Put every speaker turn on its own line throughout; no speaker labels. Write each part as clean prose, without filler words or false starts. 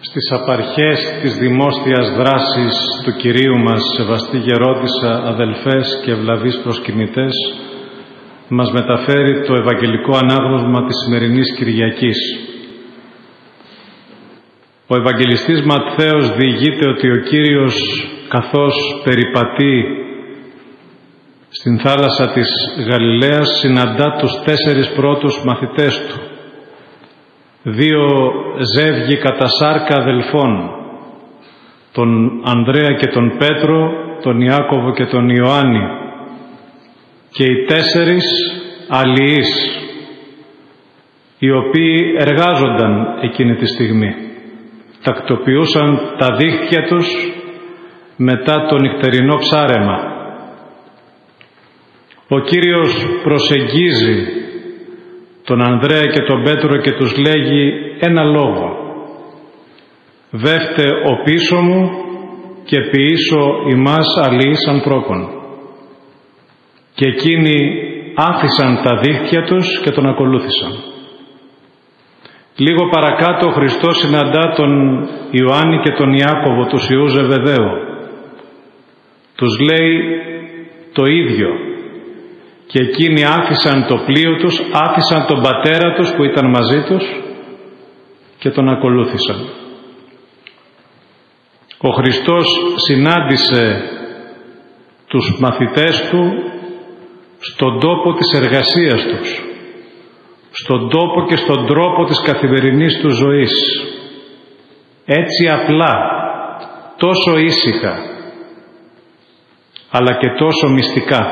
Στις απαρχές της δημόσιας δράσης του Κυρίου μας, σεβαστή γερόντισσα, αδελφές και ευλαβείς προσκυνητές, μας μεταφέρει το Ευαγγελικό Ανάγνωσμα της σημερινής Κυριακής. Ο Ευαγγελιστής Ματθαίος διηγείται ότι ο Κύριος, καθώς περιπατεί στην θάλασσα της Γαλιλαίας, συναντά τους 4 πρώτους μαθητές του, 2 ζεύγη κατά σάρκα αδελφών, τον Ανδρέα και τον Πέτρο, τον Ιάκωβο και τον Ιωάννη, και οι 4 αλληλείς, οι οποίοι εργάζονταν εκείνη τη στιγμή. Τακτοποιούσαν τα δίχτυα τους μετά το νυχτερινό ψάρεμα. Ο Κύριος προσεγγίζει τον Ανδρέα και τον Πέτρο και τους λέγει ένα λόγο: «Δεύτε ο πίσω μου και ποιήσω ημάς αλληλείς ανθρώπων». Και εκείνοι άφησαν τα δίχτυα τους και τον ακολούθησαν. Λίγο παρακάτω ο Χριστός συναντά τον Ιωάννη και τον Ιάκωβο, τους ιούς Ζεβεδαίου. Τους λέει το ίδιο. Και εκείνοι άφησαν το πλοίο τους, άφησαν τον πατέρα τους που ήταν μαζί τους και τον ακολούθησαν. Ο Χριστός συνάντησε τους μαθητές του στον τόπο της εργασίας τους, στον τόπο και στον τρόπο της καθημερινής του ζωής. Έτσι απλά, τόσο ήσυχα, αλλά και τόσο μυστικά.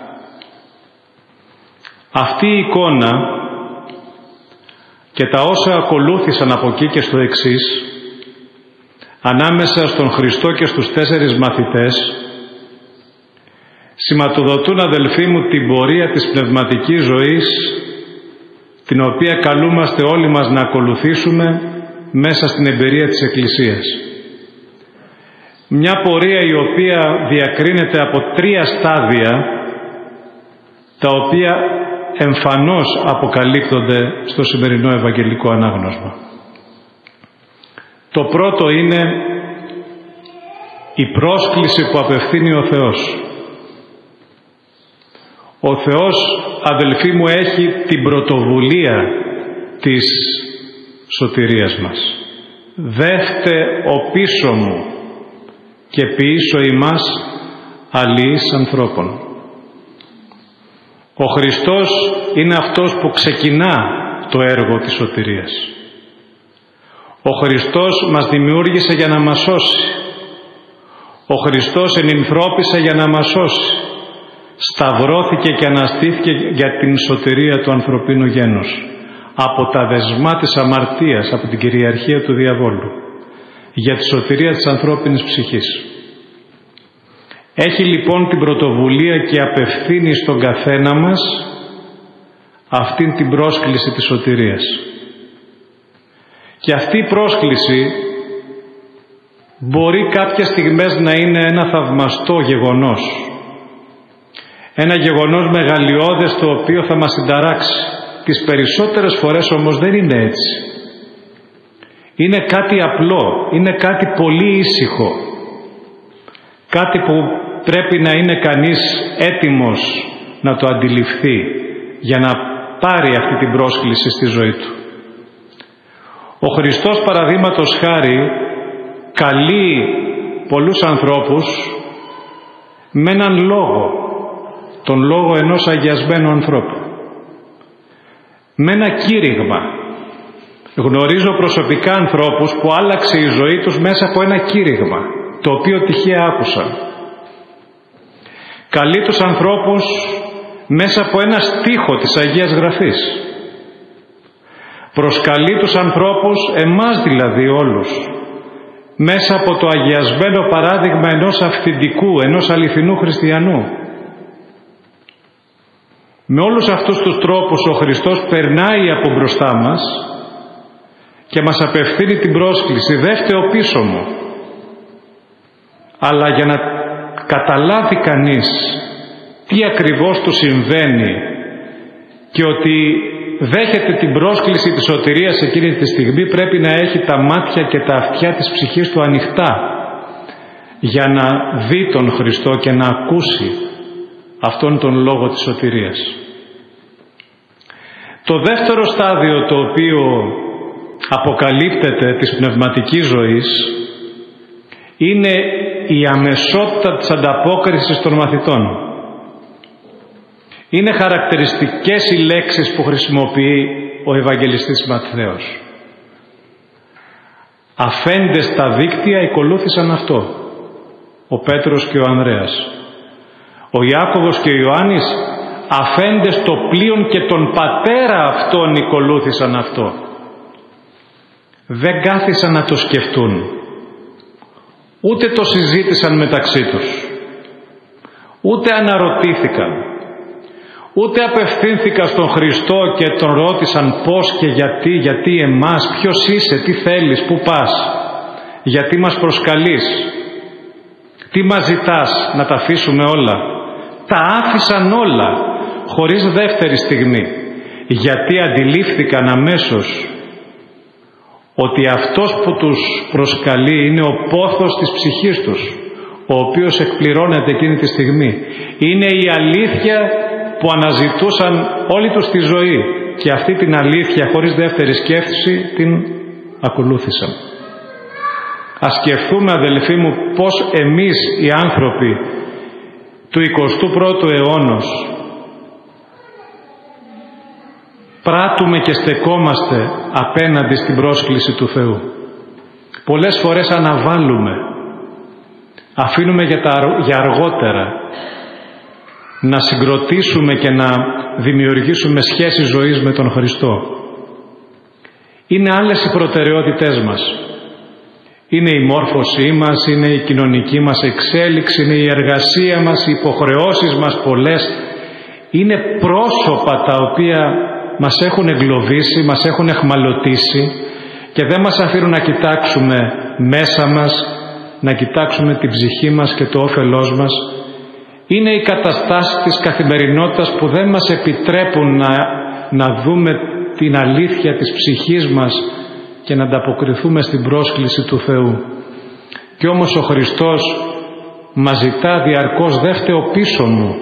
Αυτή η εικόνα και τα όσα ακολούθησαν από εκεί και στο εξής, ανάμεσα στον Χριστό και στους 4 μαθητές, σηματοδοτούν, αδελφοί μου, την πορεία της πνευματικής ζωής, την οποία καλούμαστε όλοι μας να ακολουθήσουμε μέσα στην εμπειρία της Εκκλησίας. Μια πορεία η οποία διακρίνεται από 3 στάδια, τα οποία εμφανώς αποκαλύπτονται στο σημερινό Ευαγγελικό Ανάγνωσμα. Το πρώτο είναι η πρόσκληση που απευθύνει ο Θεός. Ο Θεός, αδελφοί μου, έχει την πρωτοβουλία της σωτηρίας μας. «Δεύτε ο πίσω μου και ποιήσω ημάς αλληλείς ανθρώπων». Ο Χριστός είναι αυτός που ξεκινά το έργο της σωτηρίας. Ο Χριστός μας δημιούργησε για να μας σώσει. Ο Χριστός ενυνθρώπισε για να μας σώσει. Σταυρώθηκε και αναστήθηκε για την σωτηρία του ανθρωπίνου γένους, από τα δεσμά της αμαρτίας, από την κυριαρχία του διαβόλου, για τη σωτηρία της ανθρώπινης ψυχής. Έχει λοιπόν την πρωτοβουλία και απευθύνει στον καθένα μας αυτήν την πρόσκληση της σωτηρίας. Και αυτή η πρόσκληση μπορεί κάποιες στιγμές να είναι ένα θαυμαστό γεγονός. Ένα γεγονός μεγαλειώδες, το οποίο θα μας συνταράξει. Τις περισσότερες φορές όμως δεν είναι έτσι. Είναι κάτι απλό, είναι κάτι πολύ ήσυχο. Κάτι που πρέπει να είναι κανείς έτοιμος να το αντιληφθεί για να πάρει αυτή την πρόσκληση στη ζωή του. Ο Χριστός, παραδείγματος χάρη, καλεί πολλούς ανθρώπους με έναν λόγο, τον λόγο ενός αγιασμένου ανθρώπου, με ένα κήρυγμα. Γνωρίζω προσωπικά ανθρώπους που άλλαξε η ζωή τους μέσα από ένα κήρυγμα, το οποίο τυχαία άκουσαν. Καλεί τους ανθρώπους μέσα από ένα στίχο της Αγίας Γραφής. Προσκαλεί τους ανθρώπους, εμάς δηλαδή όλους, μέσα από το αγιασμένο παράδειγμα ενός αυθεντικού, ενός αληθινού χριστιανού. Με όλους αυτούς τους τρόπους ο Χριστός περνάει από μπροστά μας και μας απευθύνει την πρόσκληση: «Δεύτε ο πίσω μου». Αλλά για να καταλάβει κανείς τι ακριβώς του συμβαίνει και ότι δέχεται την πρόσκληση της σωτηρίας εκείνη τη στιγμή, πρέπει να έχει τα μάτια και τα αυτιά της ψυχής του ανοιχτά για να δει τον Χριστό και να ακούσει αυτόν τον λόγο της σωτηρίας. Το δεύτερο στάδιο το οποίο αποκαλύπτεται της πνευματικής ζωής είναι η αμεσότητα της ανταπόκρισης των μαθητών. Είναι χαρακτηριστικές οι λέξεις που χρησιμοποιεί ο Ευαγγελιστής Ματθαίος. Αφέντες στα δίκτυα ακολούθησαν αυτό, ο Πέτρος και ο Ανδρέας. Ο Ιάκωβος και ο Ιωάννης αφέντες το πλοίον και τον πατέρα αυτόν ακολούθησαν αυτό. Δεν κάθισαν να το σκεφτούν, ούτε το συζήτησαν μεταξύ τους, ούτε αναρωτήθηκαν, ούτε απευθύνθηκαν στον Χριστό και τον ρώτησαν πώς και γιατί εμάς, ποιος είσαι, τι θέλεις, πού πας, γιατί μας προσκαλείς, τι μας ζητάς, να τα αφήσουμε όλα. Τα άφησαν όλα χωρίς δεύτερη στιγμή, γιατί αντιλήφθηκαν αμέσως ότι αυτός που τους προσκαλεί είναι ο πόθος της ψυχής τους, ο οποίος εκπληρώνεται εκείνη τη στιγμή. Είναι η αλήθεια που αναζητούσαν όλη τους τη ζωή, και αυτή την αλήθεια χωρίς δεύτερη σκέφτηση την ακολούθησαν. Ας σκεφτούμε, αδελφοί μου, πως εμείς οι άνθρωποι του 21ου αιώνα πράττουμε και στεκόμαστε απέναντι στην πρόσκληση του Θεού. Πολλές φορές αναβάλουμε, αφήνουμε για αργότερα να συγκροτήσουμε και να δημιουργήσουμε σχέση ζωής με τον Χριστό. Είναι άλλες οι προτεραιότητές μας. Είναι η μόρφωσή μας, είναι η κοινωνική μας εξέλιξη, είναι η εργασία μας, οι υποχρεώσεις μας πολλές. Είναι πρόσωπα τα οποία μας έχουν εγκλωβίσει, μας έχουν εχμαλωτήσει και δεν μας αφήνουν να κοιτάξουμε μέσα μας, να κοιτάξουμε την ψυχή μας και το όφελός μας. Είναι οι καταστάσεις της καθημερινότητας που δεν μας επιτρέπουν να δούμε την αλήθεια της ψυχής μας και να ανταποκριθούμε στην πρόσκληση του Θεού. Κι όμως ο Χριστός μας ζητά διαρκώς, «Δε φταίω πίσω μου».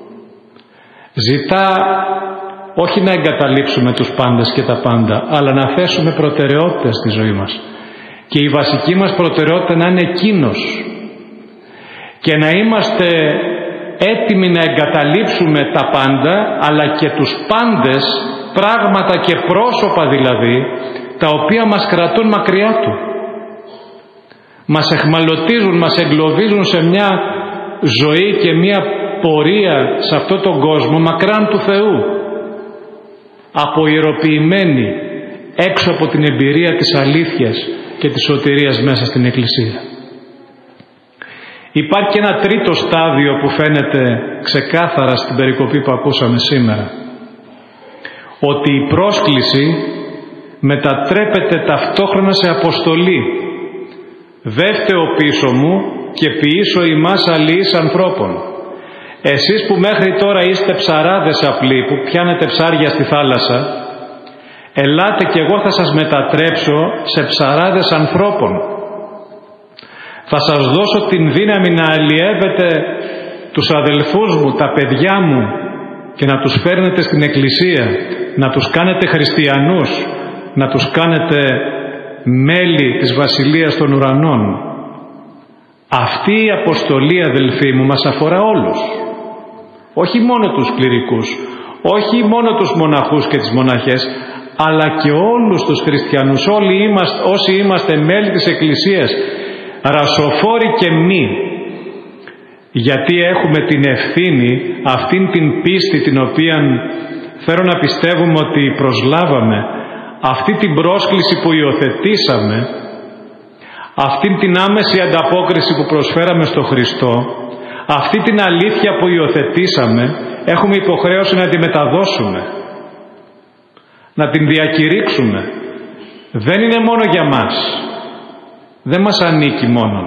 Ζητά όχι να εγκαταλείψουμε τους πάντες και τα πάντα, αλλά να θέσουμε προτεραιότητες στη ζωή μας. Και η βασική μας προτεραιότητα να είναι εκείνος. Και να είμαστε έτοιμοι να εγκαταλείψουμε τα πάντα, αλλά και τους πάντες, πράγματα και πρόσωπα δηλαδή, τα οποία μας κρατούν μακριά του. Μας εχμαλωτίζουν, μας εγκλωβίζουν σε μια ζωή και μια πορεία σε αυτόν τον κόσμο μακράν του Θεού. Αποιεροποιημένοι, έξω από την εμπειρία της αλήθειας και της σωτηρίας μέσα στην Εκκλησία. Υπάρχει και ένα τρίτο στάδιο που φαίνεται ξεκάθαρα στην περικοπή που ακούσαμε σήμερα. Ότι η πρόσκληση μετατρέπεται ταυτόχρονα σε αποστολή. «Δε φταίω πίσω μου και ποιήσω ημάς αλληλείς ανθρώπων». Εσείς που μέχρι τώρα είστε ψαράδες απλοί, που πιάνετε ψάρια στη θάλασσα, ελάτε και εγώ θα σας μετατρέψω σε ψαράδες ανθρώπων. Θα σας δώσω την δύναμη να αλλιεύετε τους αδελφούς μου, τα παιδιά μου, και να τους φέρνετε στην Εκκλησία, να τους κάνετε χριστιανούς, να τους κάνετε μέλη της Βασιλείας των Ουρανών. Αυτή η αποστολή, αδελφοί μου, μας αφορά όλους. Όχι μόνο τους κληρικούς, όχι μόνο τους μοναχούς και τις μοναχές, αλλά και όλους τους χριστιανούς, όσοι είμαστε μέλη της Εκκλησίας, ρασοφόροι και μη, γιατί έχουμε την ευθύνη, αυτήν την πίστη την οποία θέλω να πιστεύουμε ότι προσλάβαμε, αυτή την πρόσκληση που υιοθετήσαμε, αυτή την άμεση ανταπόκριση που προσφέραμε στο Χριστό, αυτή την αλήθεια που υιοθετήσαμε, έχουμε υποχρέωση να τη μεταδώσουμε, να την διακηρύξουμε. Δεν είναι μόνο για μας, δεν μας ανήκει μόνον,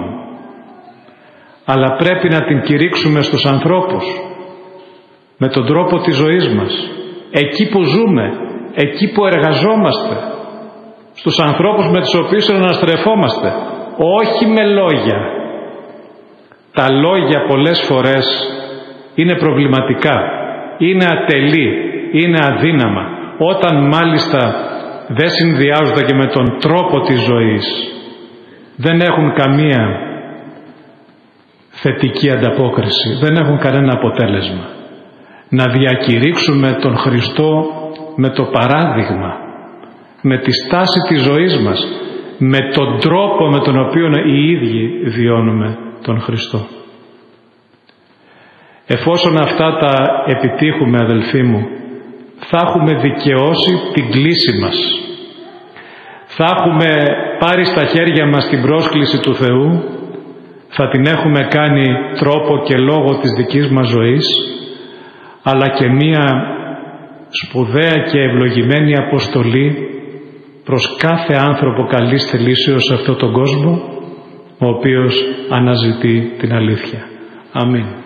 αλλά πρέπει να την κηρύξουμε στους ανθρώπους με τον τρόπο της ζωής μας, εκεί που ζούμε, εκεί που εργαζόμαστε, στους ανθρώπους με τους οποίους αναστρεφόμαστε, όχι με λόγια. Τα λόγια πολλές φορές είναι προβληματικά, είναι ατελή, είναι αδύναμα, όταν μάλιστα δεν συνδυάζονται και με τον τρόπο της ζωής, δεν έχουν καμία θετική ανταπόκριση, δεν έχουν κανένα αποτέλεσμα. Να διακηρύξουμε τον Χριστό με το παράδειγμα, με τη στάση της ζωής μας, με τον τρόπο με τον οποίο οι ίδιοι βιώνουμε τον Χριστό. Εφόσον αυτά τα επιτύχουμε, αδελφοί μου, θα έχουμε δικαιώσει την κλήση μας. Θα έχουμε πάρει στα χέρια μας την πρόσκληση του Θεού, θα την έχουμε κάνει τρόπο και λόγο της δικής μας ζωής, αλλά και μία σπουδαία και ευλογημένη αποστολή προς κάθε άνθρωπο καλής θελήσεως σε αυτόν τον κόσμο, ο οποίος αναζητεί την αλήθεια. Αμήν.